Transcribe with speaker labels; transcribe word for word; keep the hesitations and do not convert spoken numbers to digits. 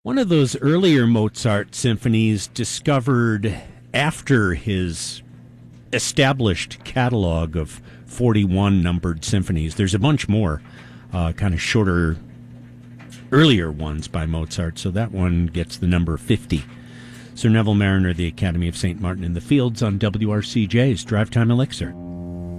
Speaker 1: One of those earlier Mozart symphonies discovered after his established catalog of forty-one numbered symphonies. There's a bunch more, uh, kind of shorter, earlier ones by Mozart, so that one gets the number fifty. Sir Neville Mariner, the Academy of Saint Martin in the Fields on W R C J's Drive Time Elixir.